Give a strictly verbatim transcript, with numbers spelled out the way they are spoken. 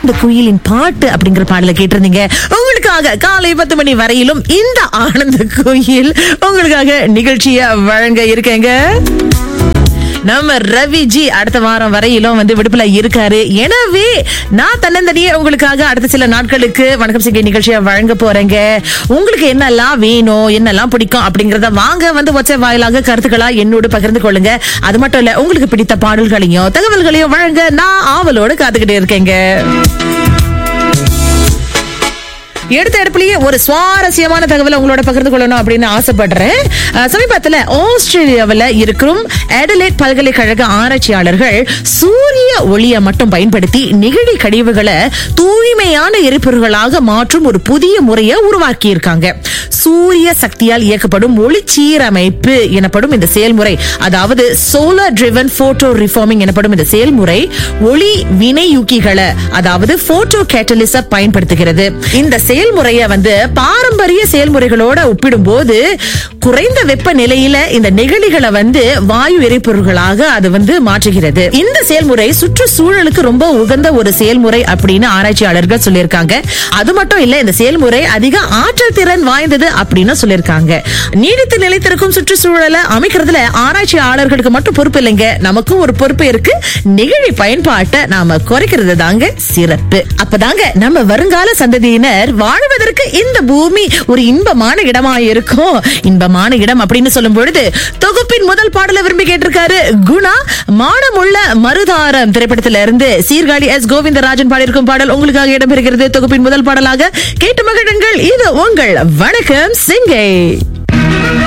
ஆனந்த குயிலின் பாட்டு அப்படிங்கிற பாடல கேட்டிருந்தீங்க. உங்களுக்காக காலை பத்து மணி வரையிலும் இந்த ஆனந்த குயில் உங்களுக்காக நிகழ்ச்சியை வழங்க இருக்கேங்க. நம்ம ரவிஜி அடுத்த வாரம் வரையிலும் வந்து விடுப்புல இருக்காரு. எனவே நான் தன்னந்தனியே உங்களுக்காக அடுத்த சில நாட்களுக்கு வணக்கம் சிங்கை நிகழ்ச்சியை வழங்க போறேங்க. உங்களுக்கு என்னெல்லாம் வேணும், என்னெல்லாம் பிடிக்கும் அப்படிங்கறத வாங்க வந்து வாட்ஸ்அப் வாயிலாக கருத்துக்களா என்னோடு பகிர்ந்து கொள்ளுங்க. அது மட்டும் இல்ல, உங்களுக்கு பிடித்த பாடல்களையும் தகவல்களையும் வழங்க நான் ஆவலோடு காத்துக்கிட்டே இருக்கேங்க. எடுத்த இடத்துலயே ஒரு சுவாரஸ்யமான தகவலை உங்களோட பகிர்ந்து கொள்ளணும் அப்படின்னு ஆசைப்படுறேன். சமீபத்துல ஆஸ்திரேலியாவில் இருக்கும் அடலைட் பல்கலைக்கழக ஆராய்ச்சியாளர்கள் சூரிய ஒளியை மட்டும் பயன்படுத்தி நெகிழி கழிவுகளை தூய்மையான எரிபொருள்களாக மாற்றும் ஒரு புதிய முறையை உருவாக்கி இருக்காங்க. சூரிய சக்தியால் இயக்கப்படும் ஒளி சீரமைப்பு எனப்படும் இந்த செயல்முறை, அதாவது சோலார் டிரிவன் போட்டோ ரிஃபார்மிங் எனப்படும் இந்த செயல்முறை ஒளி வினையூக்கிகளை, அதாவது போட்டோ கேட்டலிச பயன்படுத்துகிறது. இந்த செயல்முறையை வந்து பாரம்பரிய செயல்முறைகளோட ஒப்பிடும்போது குறைந்த வெப்ப நிலையில இந்த நெகிழிகளை வந்து வாயு எரிபொருள்களாக அது வந்து மாற்றுகிறது. இந்த செயல்முறை சுற்றுச்சூழலுக்கு ரொம்ப உகந்த ஒரு செயல்முறை அப்படின்னு ஆராய்ச்சியாளர்கள் சொல்லியிருக்காங்க. அது மட்டும் இல்ல, இந்த செயல்முறை அதிக ஆற்றல் திறன் வாய்ந்தது அப்படின்னு சொல்லியிருக்காங்க. நீடித்து நிலைத்திருக்கும் சுற்றுச்சூழலை அமைக்கிறதுல ஆராய்ச்சியாளர்களுக்கு மட்டும் பொறுப்பு இல்லைங்க, நமக்கும் ஒரு பொறுப்பு இருக்கு. நெகிழி பயன்பாட்டை நாம குறைக்கிறது தாங்க சிறப்பு. அப்பதாங்க நம்ம வருங்கால சந்ததியினர் வாழ்வதற்கு இந்த பூமி ஒரு இன்பமான இடமா இருக்கும். இன்பமான இடம் அப்படின்னு சொல்லும் பொழுது தொகுப்பின் முதல் பாடலை விரும்பி கேட்டிருக்காரு குணா. மானமுள்ள மருதாரம் திரைப்படத்தில இருந்து சீர்காழி எஸ் கோவிந்தராஜன் பாடியிருக்கும் பாடல் உங்களுக்காக இடம்பெறுகிறது. தொகுப்பின் முதல் பாடலாக கேட்டு மகிழுங்கள். இது உங்கள் வணக்கம் சிங்கை.